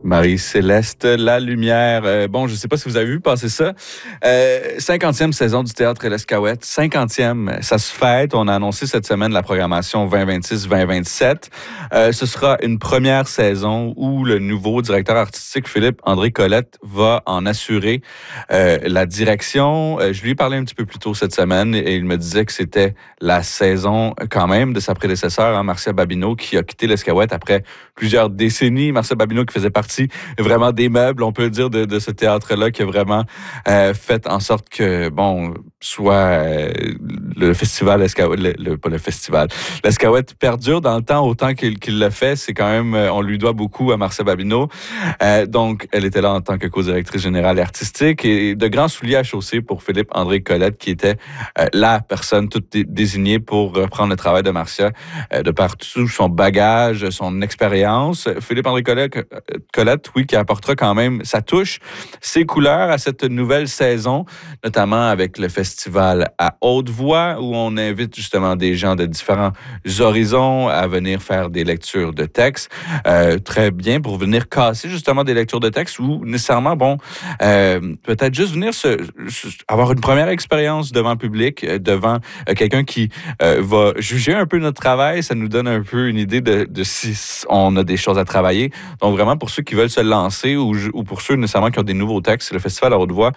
Marie-Céleste Lalumière. Bon, je ne sais pas si vous avez vu passer ça. 50e saison du Théâtre L'Escaouette. 50e, ça se fête. On a annoncé cette semaine la programmation 2026-2027. Ce sera une première saison où le nouveau directeur artistique, Philippe-André Colette, va en assurer la direction. Je lui ai parlé un petit peu plus tôt cette semaine et il me disait que c'était la saison quand même de sa prédécesseur, Marcia Babineau, qui a quitté L'Escaouette après plusieurs décennies. Marcia Babineau qui faisait partie vraiment des meubles, on peut dire, de ce théâtre-là, qui a vraiment fait en sorte que, bon, soit le festival, pas le festival, l'Escaouette perdure dans le temps autant qu'il l'a fait. C'est quand même, on lui doit beaucoup à Marcia Babineau. Donc, elle était là en tant que co-directrice générale et artistique et de grands souliers à chausser pour Philippe-André Colette, qui était la personne toute désignée pour reprendre le travail de Marcia de par tout son bagage, son expérience. Philippe-André Colette, oui, qui apportera quand même sa touche, ses couleurs à cette nouvelle saison, notamment avec le festival à haute voix, où on invite justement des gens de différents horizons à venir faire des lectures de textes. Très bien pour venir casser justement des lectures de textes ou nécessairement, bon, peut-être juste venir avoir une première expérience devant le public, devant quelqu'un qui va juger un peu notre travail. Ça nous donne un peu une idée de si on a des choses à travailler. Donc vraiment, pour ceux qui veulent se lancer ou pour ceux nécessairement qui ont des nouveaux textes, le Festival à haute voix,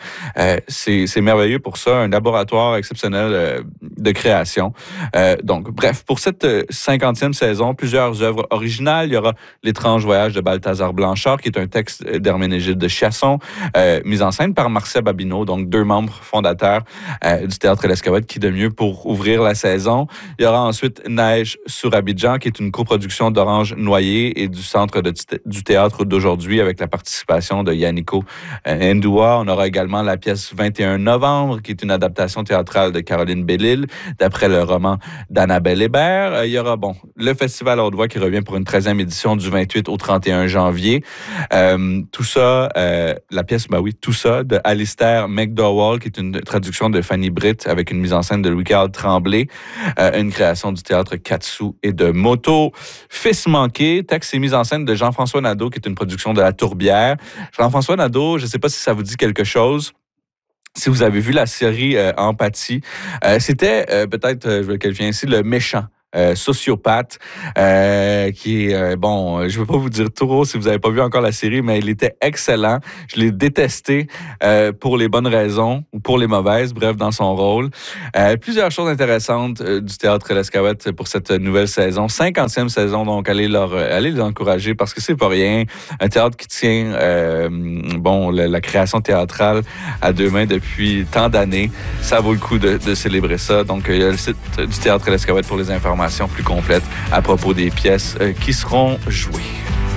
c'est merveilleux pour ça, un laboratoire exceptionnel de création. Donc, bref, pour cette 50e saison, plusieurs œuvres originales. Il y aura L'étrange voyage de Balthazar Blanchard, qui est un texte d'Herménégilde de Chasson, mis en scène par Marcia Babineau, donc 2 membres fondateurs du Théâtre L'Escaouette, qui de mieux pour ouvrir la saison. Il y aura ensuite Neige sur Abidjan, qui est une coproduction d'Orange Noyer et du Centre du Théâtre d'aujourd'hui, avec la participation de Yannico Ndoua. On aura également la pièce 21 novembre, qui est une adaptation théâtrale de Caroline Bellil, d'après le roman d'Annabelle Hébert. Il y aura, bon, le Festival à haute voix qui revient pour une 13e édition du 28 au 31 janvier. Tout ça, la pièce, ben oui, Tout ça, de Alistair McDowell, qui est une traduction de Fanny Britt avec une mise en scène de Louis-Carl Tremblay, une création du théâtre Katsu et de Moto. Fils manqué, texte et mise en scène de Jean-François Nadeau, qui est une production de La Tourbière. Jean-François Nadeau, je ne sais pas si ça vous dit quelque chose. Si vous avez vu la série Empathie, c'était peut-être, je vais le qualifier ainsi, le méchant. Sociopathe, qui est, bon, je ne veux pas vous dire trop si vous n'avez pas vu encore la série, mais il était excellent. Je l'ai détesté pour les bonnes raisons ou pour les mauvaises, bref, dans son rôle. Plusieurs choses intéressantes du Théâtre L'Escaouette pour cette nouvelle saison. 50e saison, donc allez les encourager parce que c'est pas rien. Un théâtre qui tient, bon, la création théâtrale à 2 mains depuis tant d'années. Ça vaut le coup de célébrer ça. Donc, il y a le site du Théâtre L'Escaouette pour les informations plus complètes à propos des pièces qui seront jouées.